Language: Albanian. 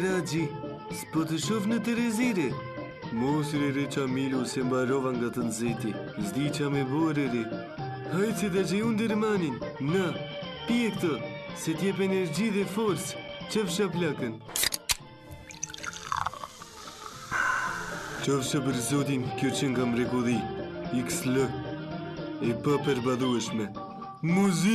Ragji, s'po të shof në Terezire. Mos re qa milu se mbarova nga të nëzeti. Zdi qa me bore re. Hajtë se da që unë dërmanin. Na, pije këto, se t'jep energji dhe forës. Qëfësha plakën. Qëfësha për zotin, kjo që nga mrekulli. XL. E pa përbadhueshme. Muzik!